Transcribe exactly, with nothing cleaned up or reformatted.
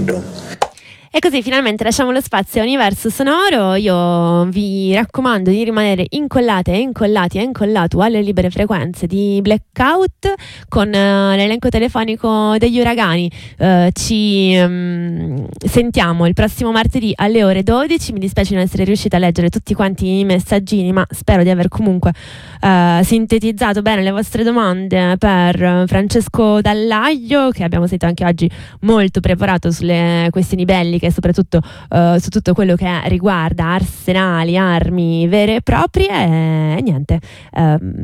mondo. E così finalmente lasciamo lo spazio a Universo Sonoro. Io vi raccomando di rimanere incollate e incollati e incollato alle libere frequenze di Blackout con uh, l'elenco telefonico degli uragani. Uh, ci um, sentiamo il prossimo martedì alle ore dodici. Mi dispiace non essere riuscita a leggere tutti quanti i messaggini, ma spero di aver comunque uh, sintetizzato bene le vostre domande per Francesco Dallaglio, che abbiamo sentito anche oggi molto preparato sulle questioni belliche e soprattutto uh, su tutto quello che riguarda arsenali, armi vere e proprie e, e niente, uh,